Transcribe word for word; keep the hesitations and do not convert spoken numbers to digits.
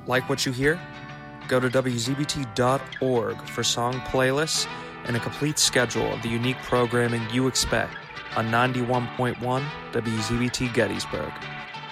Like what you hear? Go to W Z B T dot org for song playlists and a complete schedule of the unique programming you expect on ninety-one point one W Z B T Gettysburg.